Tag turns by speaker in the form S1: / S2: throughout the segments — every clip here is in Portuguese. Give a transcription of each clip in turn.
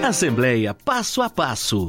S1: Assembleia Passo a Passo.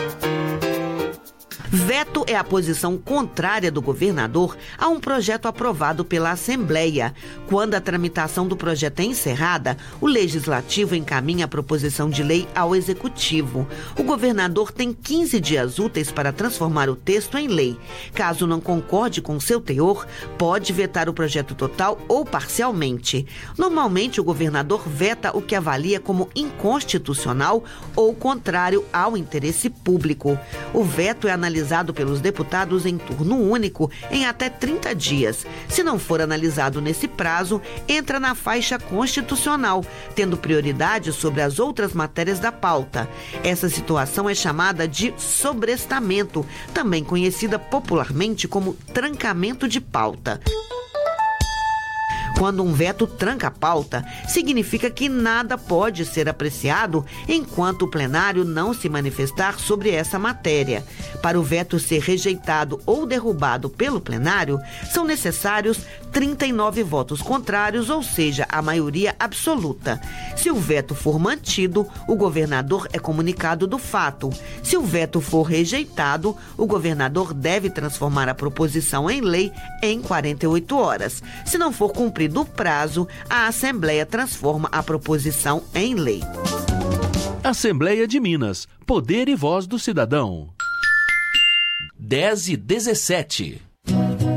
S2: Veto é a posição contrária do governador a um projeto aprovado pela Assembleia. Quando a tramitação do projeto é encerrada, o Legislativo encaminha a proposição de lei ao Executivo. O governador tem 15 dias úteis para transformar o texto em lei. Caso não concorde com seu teor, pode vetar o projeto total ou parcialmente. Normalmente, o governador veta o que avalia como inconstitucional ou contrário ao interesse público. O veto é analisado pelos deputados em turno único em até 30 dias. Se não for analisado nesse prazo, entra na faixa constitucional, tendo prioridade sobre as outras matérias da pauta. Essa situação é chamada de sobrestamento, também conhecida popularmente como trancamento de pauta. Quando um veto tranca a pauta, significa que nada pode ser apreciado enquanto o plenário não se manifestar sobre essa matéria. Para o veto ser rejeitado ou derrubado pelo plenário, são necessários 39 votos contrários, ou seja, a maioria absoluta. Se o veto for mantido, o governador é comunicado do fato. Se o veto for rejeitado, o governador deve transformar a proposição em lei em 48 horas. Se não for cumprido o prazo, a Assembleia transforma a proposição em lei.
S1: Assembleia de Minas. Poder e voz do cidadão. 10:17.